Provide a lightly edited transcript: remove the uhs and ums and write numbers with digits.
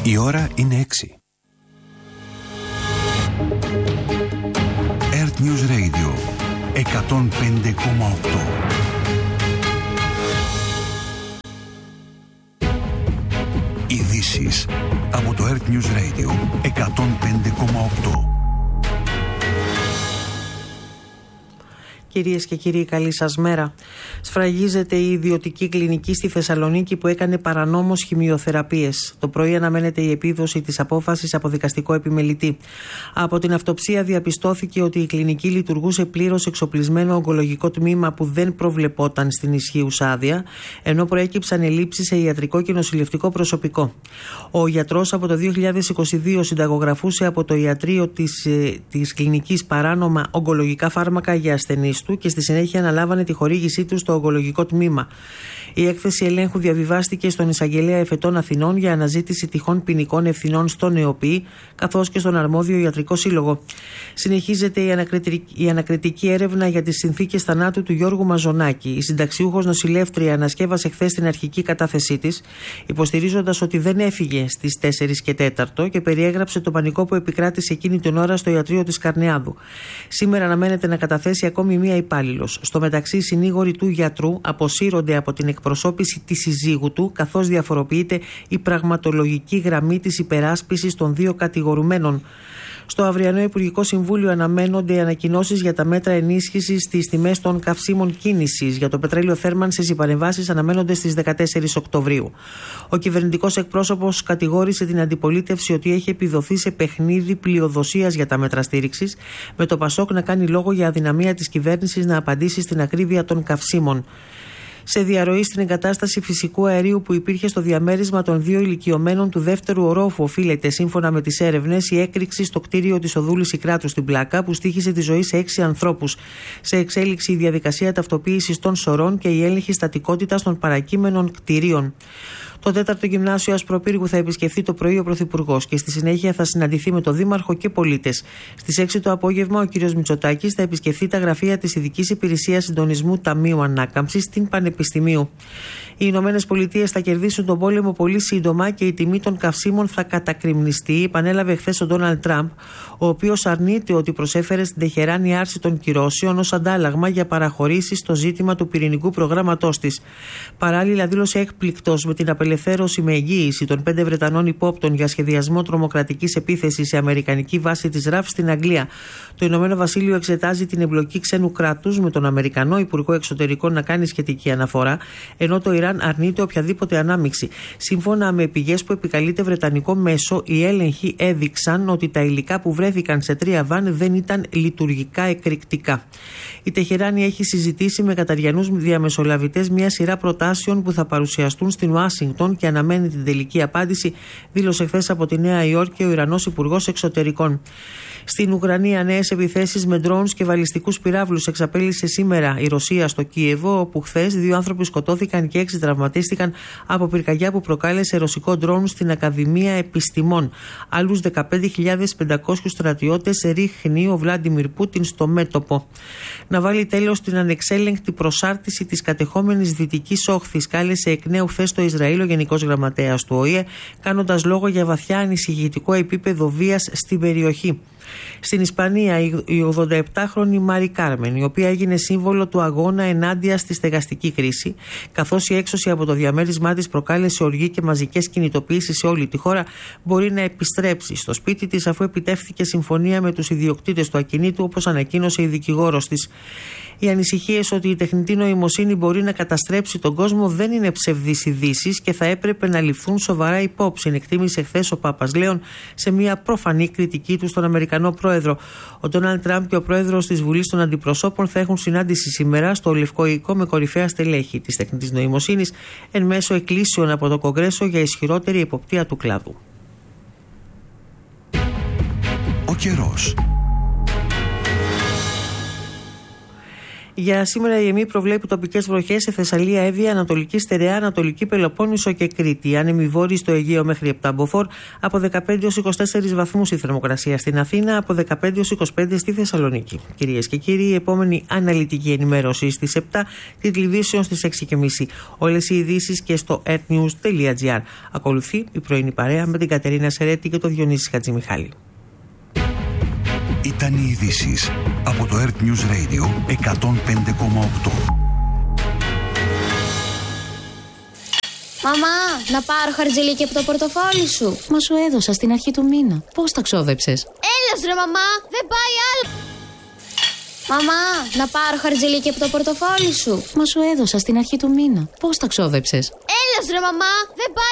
Η ώρα είναι 6. Earth News Radio 105,8. Ειδήσεις από το Earth News Radio 105,8. Κυρίες και κύριοι, καλή σας μέρα. Σφραγίζεται η ιδιωτική κλινική στη Θεσσαλονίκη που έκανε παρανόμως χημειοθεραπείες. Το πρωί αναμένεται η επίδοση της απόφασης από δικαστικό επιμελητή. Από την αυτοψία διαπιστώθηκε ότι η κλινική λειτουργούσε πλήρως εξοπλισμένο ογκολογικό τμήμα που δεν προβλεπόταν στην ισχύουσα άδεια, ενώ προέκυψαν ελλείψεις σε ιατρικό και νοσηλευτικό προσωπικό. Ο γιατρός από το 2022 συνταγογραφούσε από το ιατρείο της κλινικής παράνομα ογκολογικά φάρμακα για ασθενείς του και στη συνέχεια αναλάβανε τη χορήγησή του στο ογκολογικό τμήμα. Η έκθεση ελέγχου διαβιβάστηκε στον Εισαγγελέα Εφετών Αθηνών για αναζήτηση τυχόν ποινικών ευθυνών στον ΕΟΠΗ, καθώς και στον αρμόδιο ιατρικό σύλλογο. Συνεχίζεται η ανακριτική έρευνα για τις συνθήκες θανάτου του Γιώργου Μαζονάκη. Η συνταξιούχος νοσηλεύτρια ανασκεύασε χθες την αρχική κατάθεσή της, υποστηρίζοντας ότι δεν έφυγε στις 4 και 4 και περιέγραψε το πανικό που επικράτησε εκείνη την ώρα στο ιατρείο της Καρνιάδου. Σήμερα αναμένεται να καταθέσει ακόμη μία υπάλληλος. Στο μεταξύ, οι συνήγοροι του γιατρού αποσύρονται από την εκπροσώπηση της συζύγου του, καθώς διαφοροποιείται η πραγματολογική γραμμή της υπεράσπισης των δύο κατηγορουμένων. Στο αυριανό Υπουργικό Συμβούλιο αναμένονται ανακοινώσεις για τα μέτρα ενίσχυσης στις τιμές των καυσίμων κίνησης. Για το πετρέλαιο θέρμανσης οι παρεμβάσεις αναμένονται στις 14 Οκτωβρίου. Ο κυβερνητικός εκπρόσωπος κατηγόρησε την αντιπολίτευση ότι έχει επιδοθεί σε παιχνίδι πλειοδοσίας για τα μέτρα στήριξης, με το Πασόκ να κάνει λόγο για αδυναμία της κυβέρνησης να απαντήσει στην ακρίβεια των καυσίμων. Σε διαρροή στην εγκατάσταση φυσικού αερίου που υπήρχε στο διαμέρισμα των δύο ηλικιωμένων του δεύτερου ορόφου οφείλεται, σύμφωνα με τις έρευνες, η έκρηξη στο κτίριο της οδού Λυσικράτου στην Πλάκα, που στοίχισε τη ζωή σε 6 ανθρώπους. Σε εξέλιξη η διαδικασία ταυτοποίησης των σωρών και η έλεγχη στατικότητας των παρακείμενων κτιρίων. Το 4ο Γυμνάσιο Ασπροπύργου θα επισκεφθεί το πρωί ο Πρωθυπουργός και στη συνέχεια θα συναντηθεί με τον Δήμαρχο και πολίτες. Στις 6 το απόγευμα ο κ. Μητσοτάκης θα επισκεφθεί τα γραφεία της Ειδικής Υπηρεσίας Συντονισμού Ταμείου Ανάκαμψης στην Πανεπιστημίου. Οι Ηνωμένες Πολιτείες θα κερδίσουν τον πόλεμο πολύ σύντομα και η τιμή των καυσίμων θα κατακρημνιστεί, επανέλαβε χθες ο Ντόναλντ Τραμπ, ο οποίος αρνείται ότι προσέφερε στην Τεχεράνη άρση των κυρώσεων ως αντάλλαγμα για παραχωρήσεις στο ζήτημα του πυρηνικού προγράμματός της. Παράλληλα, δήλωσε έκπληκτος με την απελευθέρωση με εγγύηση των 5 Βρετανών υπόπτων για σχεδιασμό τρομοκρατικής επίθεσης σε αμερικανική βάση της ΡΑΦ στην Αγγλία. Το Ηνωμένο Βασίλειο εξετάζει την εμπλοκή ξένου κράτους με τον Αμερικανό Υπουργό Εξωτερικών να κάνει σχετική αναφορά, ενώ το Ιράν αρνείται οποιαδήποτε ανάμειξη. Σύμφωνα με πηγές που επικαλείται βρετανικό μέσο, οι έλεγχοι έδειξαν ότι τα υλικά που βρέθηκαν σε 3 βαν δεν ήταν λειτουργικά εκρηκτικά. Η Τεχεράνη έχει συζητήσει με καταριανούς διαμεσολαβητές μια σειρά προτάσεων που θα παρουσιαστούν στην Ουάσιγκτον και αναμένει την τελική απάντηση, δήλωσε χθες από τη Νέα Υόρκη ο Ιρανός Υπουργός Εξωτερικών. Στην Ουκρανία, νέες επιθέσεις με drones και βαλιστικούς πυράβλους εξαπέλυσε σήμερα η Ρωσία στο Κίεβο, όπου χθες 2 άνθρωποι σκοτώθηκαν και 6 τραυματίστηκαν από πυρκαγιά που προκάλεσε ρωσικό drone στην Ακαδημία Επιστημών. Άλλους 15.500 στρατιώτες ρίχνει ο Βλάντιμιρ Πούτιν στο μέτωπο. Να βάλει τέλος στην ανεξέλεγκτη προσάρτηση της κατεχόμενης Δυτικής Όχθης, κάλεσε εκ νέου χθες το Ισραήλ ο Γενικός Γραμματέας του ΟΗΕ, κάνοντας λόγο για βαθιά ανησυχητικό επίπεδο βίας στην περιοχή. Στην Ισπανία, η 87χρονη Μάρι Κάρμεν, η οποία έγινε σύμβολο του αγώνα ενάντια στη στεγαστική κρίση, καθώς η έξωση από το διαμέρισμά της προκάλεσε οργή και μαζικές κινητοποιήσεις σε όλη τη χώρα, μπορεί να επιστρέψει στο σπίτι της αφού επιτεύχθηκε συμφωνία με τους ιδιοκτήτες του ακινήτου, όπως ανακοίνωσε η δικηγόρος της. Οι ανησυχίες ότι η τεχνητή νοημοσύνη μπορεί να καταστρέψει τον κόσμο δεν είναι ψευδείς ειδήσεις και θα έπρεπε να ληφθούν σοβαρά υπόψη, εκτίμησε χθες ο Πάπας Λέων σε μια προφανή κριτική του στον Αμερικανό πρόεδρο. Ο Ντόναλντ Τραμπ και ο πρόεδρος της Βουλής των Αντιπροσώπων θα έχουν συνάντηση σήμερα στο Λευκό Οικό με κορυφαία στελέχη της τεχνητής νοημοσύνης εν μέσω εκκλήσεων από το Κογκρέσο για ισχυρότερη εποπτεία του κλάδου. Ο καιρός. Για σήμερα η ΕΜΗ προβλέπει τοπικές βροχές σε Θεσσαλία, Εύβοια, Ανατολική Στερεά, Ανατολική Πελοπόννησο και Κρήτη. Άνεμοι βόρειοι στο Αιγαίο μέχρι 7 μποφόρ, από 15 έως 24 βαθμούς η θερμοκρασία στην Αθήνα, από 15 έως 25 στη Θεσσαλονίκη. Κυρίες και κύριοι, η επόμενη αναλυτική ενημέρωση στις 7, τηλεδιήσεων στις 6.30. Όλες οι ειδήσεις και στο earthnews.gr. Ακολουθεί η πρωινή παρέα με την Κατερίνα Σερέτη και τον Διονύση Χατζημιχάλη. Ήταν οι ειδήσεις από το Earth News Radio 105,8. Μαμά, να πάρω χαρτζηλίκι από το πορτοφόλι σου. Μα σου έδωσα στην αρχή του μήνα. Πώς τα ξόδεψες? Έλεος ρε μαμά, δεν πάει άλλο. Μαμά, να πάρω χαρτζηλίκι από το πορτοφόλι σου. Μα σου έδωσα στην αρχή του μήνα. Πώς τα ξόδεψες? Έλεος ρε μαμά, δεν πάει.